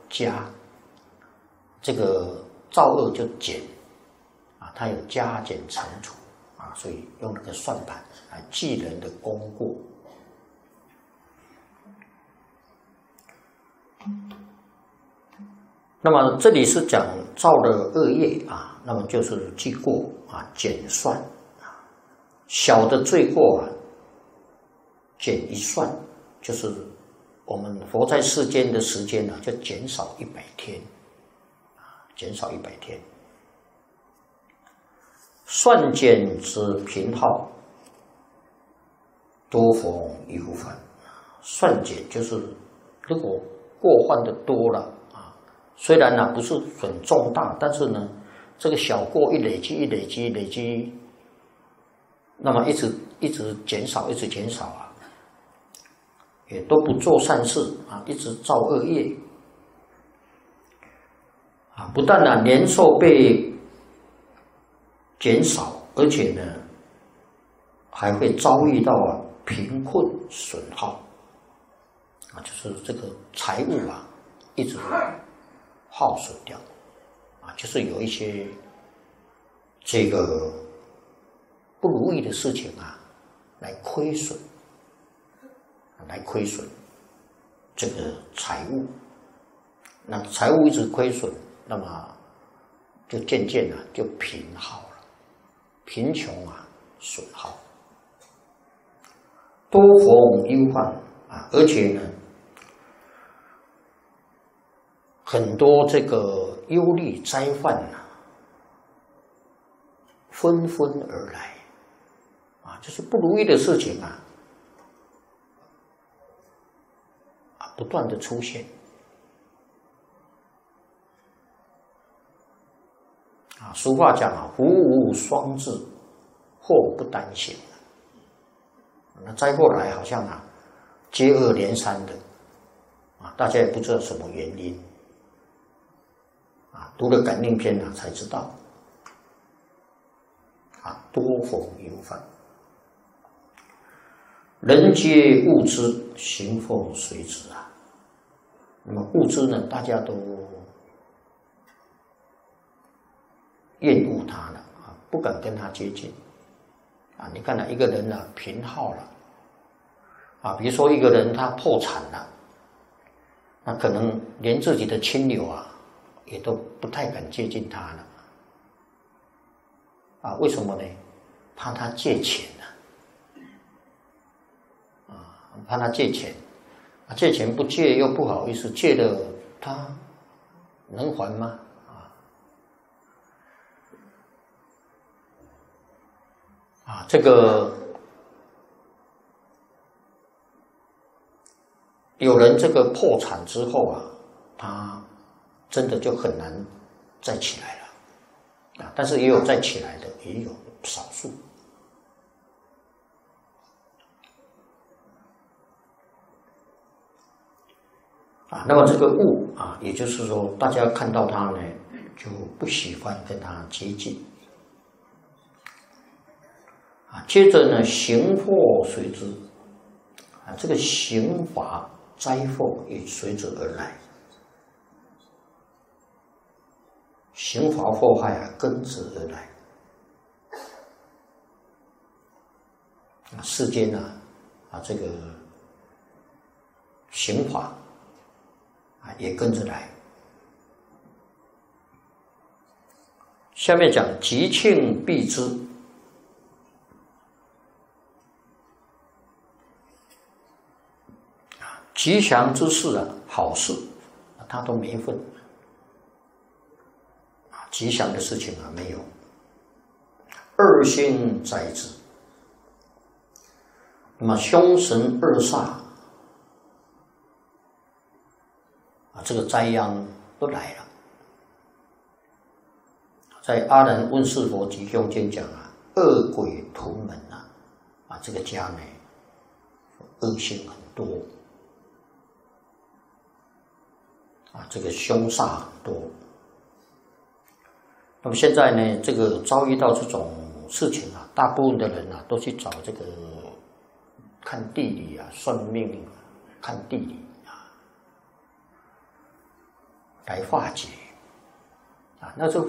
加，这个造恶就减啊，它有加减乘除啊，所以用那个算盘来记人的功过。那么这里是讲造的恶业啊，那么就是记过啊，减算啊，小的罪过啊，减一算，就是我们活在世间的时间呢，就减少100天啊，减少100天。算减之贫耗，多逢忧患。算减就是如果过患的多了啊，虽然呢不是很重大，但是呢这个小过一累积，那么一直减少啊，也都不做善事啊，一直造恶业啊，不但呢年寿被减少，而且呢还会遭遇到贫困损耗啊，就是这个财物啊一直耗损掉啊，就是有一些这个不如意的事情啊来亏损这个财物，那财物一直亏损，那么就渐渐就贫耗了，贫穷啊损耗，多逢忧患啊，而且呢很多这个忧虑灾患啊纷纷而来啊，就是不如意的事情啊不断的出现啊。俗话讲啊，福无双至，祸不单行。那灾祸来好像啊接二连三的啊，大家也不知道什么原因啊，读了感应篇啊才知道啊，多逢忧患。人皆恶之，行风随之啊。那么恶之呢，大家都厌恶他了啊，不敢跟他接近啊。你看一个人贫耗了啊，比如说一个人他破产了，那可能连自己的亲友啊也都不太敢接近他了啊。为什么呢？怕他借钱怕他借钱，借钱不借又不好意思，借了他能还吗？这个有人这个破产之后啊，他真的就很难再起来了啊，但是也有再起来的，也有少数。那么这个恶啊，也就是说，大家看到他呢，就不喜欢跟他接近啊。接着呢，刑祸随之啊，这个刑罚灾祸也随之而来，刑罚祸害跟之而来世间这个刑罚也跟着来。下面讲吉庆必之，吉祥之事好事他都没份吉祥的事情没有。恶星灾之，那么凶神恶煞这个灾殃都来了。在《阿难问事佛集中经》讲恶鬼屯门这个家呢恶性很多这个凶煞很多。那么现在呢，这个遭遇到这种事情大部分的人都去找这个看地理算命看地理来化解啊。那这